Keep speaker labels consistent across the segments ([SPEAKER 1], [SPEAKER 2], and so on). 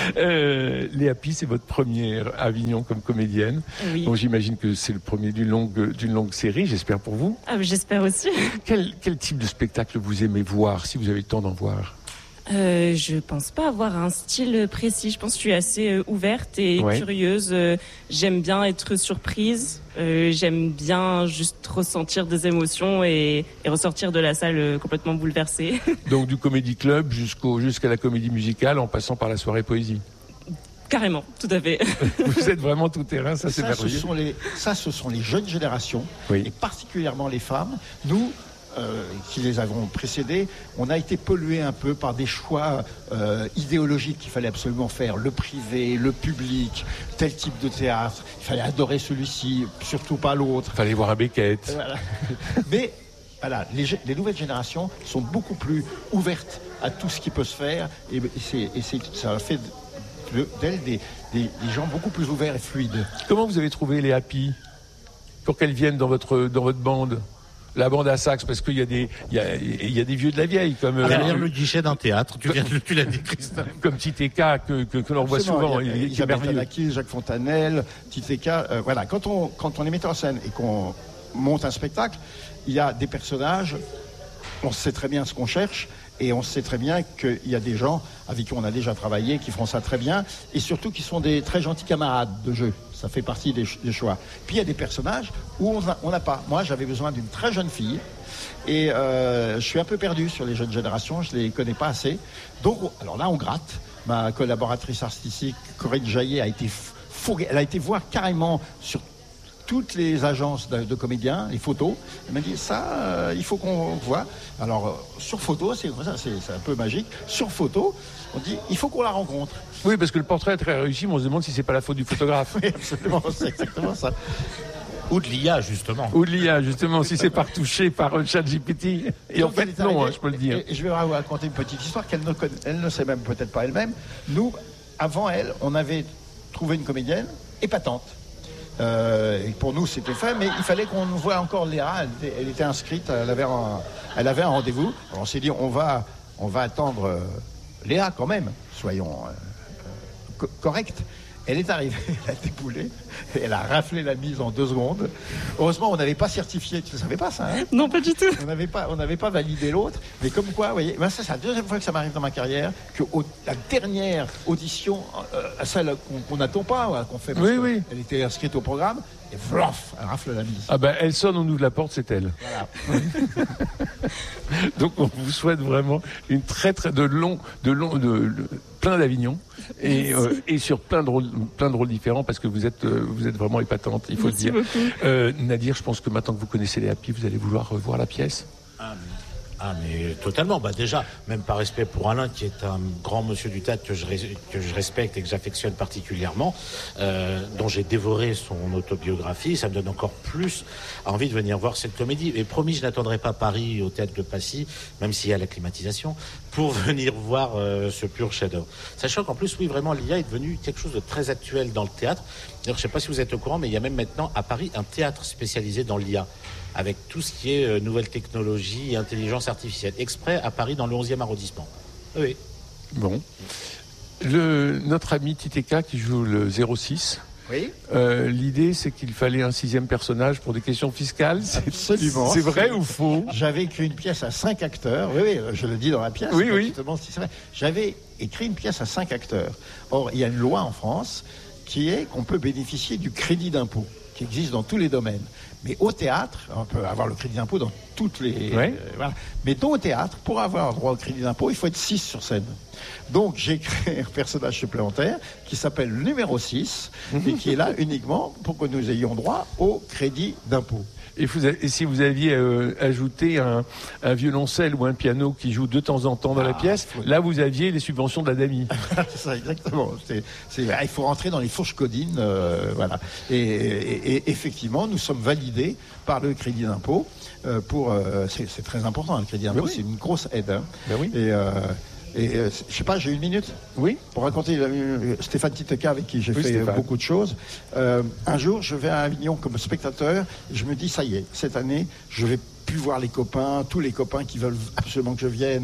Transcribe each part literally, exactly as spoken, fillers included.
[SPEAKER 1] Euh, Léa Pi, c'est votre première à Avignon comme comédienne.
[SPEAKER 2] Oui.
[SPEAKER 1] Donc j'imagine que c'est le premier d'une longue, d'une longue série, j'espère pour vous.
[SPEAKER 2] Ah, j'espère aussi.
[SPEAKER 1] Quel, quel type de spectacle vous aimez voir, si vous avez le temps d'en voir?
[SPEAKER 2] Euh, je pense pas avoir un style précis. Je pense que je suis assez euh, ouverte et
[SPEAKER 1] Ouais.
[SPEAKER 2] curieuse. Euh, j'aime bien être surprise. Euh, j'aime bien juste ressentir des émotions et, et ressortir de la salle euh, complètement bouleversée.
[SPEAKER 1] Donc du comédie club jusqu'au, jusqu'à la comédie musicale en passant par la soirée poésie.
[SPEAKER 2] Carrément, tout à fait.
[SPEAKER 1] Vous êtes vraiment tout terrain, ça c'est
[SPEAKER 3] Ça, ce
[SPEAKER 1] merveilleux.
[SPEAKER 3] sont les, ça, ce sont les jeunes générations,
[SPEAKER 1] Oui.
[SPEAKER 3] et particulièrement les femmes. Nous, euh, qui les avons précédés, on a été pollués un peu par des choix euh, idéologiques qu'il fallait absolument faire. Le privé, le public, tel type de théâtre. Il fallait adorer celui-ci, surtout pas l'autre.
[SPEAKER 1] Fallait voir à Beckett.
[SPEAKER 3] Voilà. Mais voilà, les, les nouvelles générations sont beaucoup plus ouvertes à tout ce qui peut se faire, et, et, c'est, et c'est, ça fait de, d'elles des, des, des gens beaucoup plus ouverts et fluides.
[SPEAKER 1] Comment vous avez trouvé les Happy pour qu'elles viennent dans votre, dans votre bande? La bande à sax, parce qu'il y a des, il y a, il y a des vieux de la vieille, comme, euh,
[SPEAKER 4] Derrière le guichet d'un théâtre, tu, viens, tu l'as dit, Christophe.
[SPEAKER 1] comme Titeka, que, que, que l'on voit souvent.
[SPEAKER 3] Il y a,
[SPEAKER 1] Il, il est
[SPEAKER 3] Isabelle
[SPEAKER 1] merveilleux.
[SPEAKER 3] Tanaki, Jacques Fontanelle, Titeka, euh, voilà. Quand on, quand on est metteur en scène et qu'on monte un spectacle, il y a des personnages, on sait très bien ce qu'on cherche, et on sait très bien qu'il y a des gens avec qui on a déjà travaillé, qui feront ça très bien, et surtout qui sont des très gentils camarades de jeu. Ça fait partie des, des choix. Puis il y a des personnages où on n'a pas. Moi, j'avais besoin d'une très jeune fille, et euh, je suis un peu perdu sur les jeunes générations, je les connais pas assez. Donc, alors là, on gratte. Ma collaboratrice artistique, Corinne Jaillet, a été fourrée. Elle a été voir carrément sur toutes les agences de, de comédiens, les photos. Elle m'a dit, ça, euh, il faut qu'on voit. Alors, euh, sur photo, c'est, c'est, c'est un peu magique. Sur photo, on dit, il faut qu'on la rencontre.
[SPEAKER 1] Oui, parce que le portrait est très réussi, mais on se demande si c'est pas la faute du photographe.
[SPEAKER 3] Oui, absolument, c'est exactement ça.
[SPEAKER 4] Ou de l'I A, justement.
[SPEAKER 1] Ou de l'I A, justement, si c'est pas retouché par euh, ChatGPT. Et
[SPEAKER 3] donc,
[SPEAKER 1] en fait,
[SPEAKER 3] elle est
[SPEAKER 1] non,
[SPEAKER 3] arrivée,
[SPEAKER 1] hein, je peux le dire.
[SPEAKER 3] Et, et je vais vous raconter une petite histoire qu'elle ne, connaît, elle ne sait même peut-être pas elle-même. Nous, avant elle, on avait trouvé une comédienne épatante. Euh, et pour nous, c'était fait, mais il fallait qu'on voie encore Léa. Elle était, elle était inscrite, elle avait un, elle avait un rendez-vous. Alors on s'est dit, on va, on va attendre euh, Léa quand même, soyons euh, euh, co- corrects. Elle est arrivée, elle a déboulé, elle a raflé la mise en deux secondes. Heureusement, on n'avait pas certifié, tu ne savais pas ça, hein?
[SPEAKER 2] Non, pas du tout.
[SPEAKER 3] On n'avait pas, on n'avait pas validé l'autre, mais comme quoi, vous voyez, ben ça, c'est la deuxième fois que ça m'arrive dans ma carrière, que au, la dernière audition, euh, celle qu'on, qu'on n'attend pas, ouais, qu'on fait, parce
[SPEAKER 1] Oui, oui.
[SPEAKER 3] elle était inscrite au programme, et vlof, elle rafle la mise.
[SPEAKER 1] Ah ben, elle sonne, on ouvre la porte, c'est elle.
[SPEAKER 3] Voilà.
[SPEAKER 1] Donc, on vous souhaite vraiment une très, très, de long, de long, de, de plein d'Avignon. Et, euh, et sur plein de rôles, plein de rôles différents, parce que vous êtes, euh, vous êtes vraiment épatante, il faut
[SPEAKER 2] Merci
[SPEAKER 1] le dire.
[SPEAKER 2] beaucoup.
[SPEAKER 1] Euh, Nadir, je pense que maintenant que vous connaissez les Happy, vous allez vouloir revoir la pièce.
[SPEAKER 4] Ah mais, ah, mais totalement. Bah, déjà, même par respect pour Alain, qui est un grand monsieur du théâtre que je, que je respecte et que j'affectionne particulièrement, euh, dont j'ai dévoré son autobiographie, ça me donne encore plus envie de venir voir cette comédie. Et promis, je n'attendrai pas Paris au théâtre de Passy, même s'il y a la climatisation, pour venir voir euh, ce pur chef-d'œuvre. Sachant qu'en plus, oui, vraiment, l'I A est devenu quelque chose de très actuel dans le théâtre. D'ailleurs, je ne sais pas si vous êtes au courant, mais il y a même maintenant à Paris un théâtre spécialisé dans l'I A, avec tout ce qui est euh, nouvelles technologies et intelligence artificielle, exprès à Paris dans le onzième arrondissement. Oui.
[SPEAKER 1] Bon. Le, notre ami Titeka qui joue le zéro six.
[SPEAKER 3] Oui.
[SPEAKER 1] Euh, l'idée, c'est qu'il fallait un sixième personnage pour des questions fiscales. C'est,
[SPEAKER 3] Absolument.
[SPEAKER 1] C'est vrai ou faux?
[SPEAKER 3] J'avais écrit une pièce à cinq acteurs. Oui, oui, je le dis dans la pièce.
[SPEAKER 1] Oui, oui.
[SPEAKER 3] Si c'est vrai. J'avais écrit une pièce à cinq acteurs. Or, il y a une loi en France qui est qu'on peut bénéficier du crédit d'impôt, qui existe dans tous les domaines. Mais au théâtre, on peut avoir le crédit d'impôt dans toutes les...
[SPEAKER 1] Ouais.
[SPEAKER 3] Euh, voilà. Mais dans au théâtre, pour avoir droit au crédit d'impôt, il faut être six sur scène. Donc j'ai créé un personnage supplémentaire qui s'appelle le numéro six et qui est là uniquement pour que nous ayons droit au crédit d'impôt.
[SPEAKER 1] Et, vous, et si vous aviez euh, ajouté un, un violoncelle ou un piano qui joue de temps en temps dans
[SPEAKER 3] Ah,
[SPEAKER 1] la pièce,
[SPEAKER 3] faut...
[SPEAKER 1] là vous aviez les subventions de la D A M I.
[SPEAKER 3] C'est ça, exactement. C'est, c'est, il faut rentrer dans les fourches codines, euh, voilà. Et, et, et effectivement, nous sommes validés par le crédit d'impôt. Euh, pour, euh, c'est, c'est très important, le crédit d'impôt,
[SPEAKER 1] oui.
[SPEAKER 3] C'est une grosse aide. Hein.
[SPEAKER 1] Ben oui.
[SPEAKER 3] Et, euh, et euh, je sais pas, j'ai une minute
[SPEAKER 1] Oui.
[SPEAKER 3] pour raconter euh, Stéphane Titeka, avec qui j'ai
[SPEAKER 1] Oui,
[SPEAKER 3] fait
[SPEAKER 1] Stéphane.
[SPEAKER 3] beaucoup de choses. Euh, un jour, je vais à Avignon comme spectateur. Et je me dis, ça y est, cette année, je vais plus voir les copains, tous les copains qui veulent absolument que je vienne.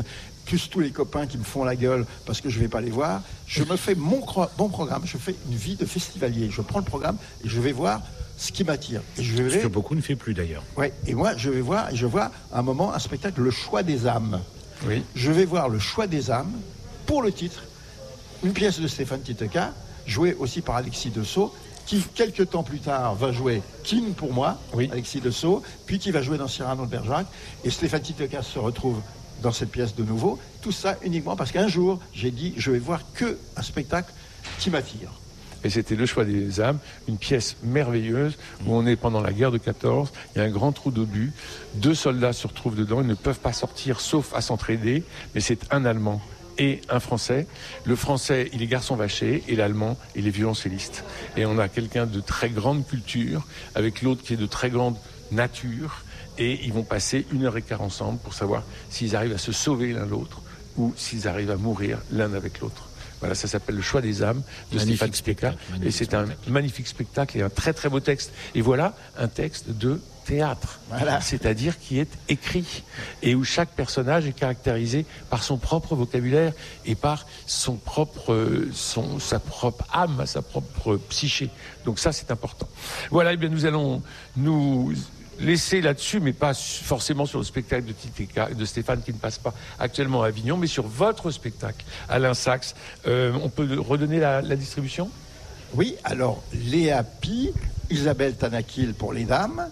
[SPEAKER 3] plus tous les copains qui me font la gueule parce que je ne vais pas les voir, je me fais mon cro- bon programme, je fais une vie de festivalier. Je prends le programme et je vais voir ce qui m'attire. Et je vais...
[SPEAKER 4] Ce que beaucoup ne fait plus d'ailleurs.
[SPEAKER 3] Ouais, et moi, je vais voir, et je vois à un moment un spectacle, Le Choix des âmes.
[SPEAKER 1] Oui.
[SPEAKER 3] Je vais voir Le Choix des âmes, pour le titre, une pièce de Stéphane Titeka, jouée aussi par Alexis Dessau, qui, quelques temps plus tard, va jouer Kin pour moi,
[SPEAKER 1] oui.
[SPEAKER 3] Alexis Dessau, puis qui va jouer dans Cyrano de Bergerac, et Stéphane Titeka se retrouve dans cette pièce de nouveau. Tout ça uniquement parce qu'un jour, j'ai dit, je vais voir que un spectacle qui m'attire.
[SPEAKER 1] Et c'était Le Choix des âmes, une pièce merveilleuse où on est pendant la guerre de quatorze, il y a un grand trou d'obus, deux soldats se retrouvent dedans, ils ne peuvent pas sortir sauf à s'entraider, mais c'est un Allemand et un Français. Le Français, il est garçon vaché, et l'Allemand, il est violoncelliste. Et on a quelqu'un de très grande culture, avec l'autre qui est de très grande nature, et ils vont passer une heure et quart ensemble pour savoir s'ils arrivent à se sauver l'un l'autre, ou s'ils arrivent à mourir l'un avec l'autre. Voilà, ça s'appelle Le Choix des âmes de
[SPEAKER 4] Magnifique
[SPEAKER 1] Stéphane Titeka. Et c'est
[SPEAKER 4] spectacle.
[SPEAKER 1] un magnifique spectacle et un très très beau texte. Et voilà un texte de théâtre,
[SPEAKER 3] Voilà.
[SPEAKER 1] c'est-à-dire qui est écrit et où chaque personnage est caractérisé par son propre vocabulaire et par son propre, son, sa propre âme, sa propre psyché. Donc ça, c'est important. Voilà, et bien nous allons nous laisser là-dessus, mais pas forcément sur le spectacle de Titeka, de Stéphane qui ne passe pas actuellement à Avignon, mais sur votre spectacle, Alain Sachs. Euh, on peut redonner la, la distribution ?
[SPEAKER 3] Oui, alors Léa Pi, Isabelle Tanakil pour les dames,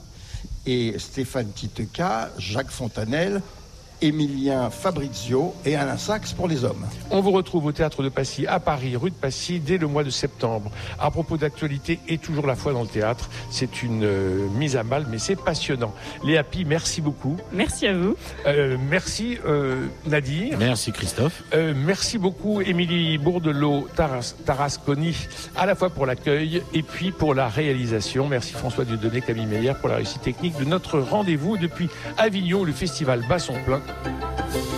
[SPEAKER 3] et Stéphane Titeka, Jacques Fontanelle, Émilien Fabrizio et Alain Sachs pour les hommes.
[SPEAKER 1] On vous retrouve au Théâtre de Passy, à Paris, rue de Passy, dès le mois de septembre. À propos d'actualité et toujours la foi dans le théâtre, c'est une euh, mise à mal, mais c'est passionnant. Léa Pi, merci beaucoup.
[SPEAKER 2] Merci à vous.
[SPEAKER 1] Euh, merci euh, Nadir.
[SPEAKER 4] Merci Christophe.
[SPEAKER 1] Euh, merci beaucoup Émilie Bourdelot Taras, Tarasconi, à la fois pour l'accueil et puis pour la réalisation. Merci François Dieudonné, Camille Meyer pour la réussite technique de notre rendez-vous depuis Avignon, le festival bat son plein.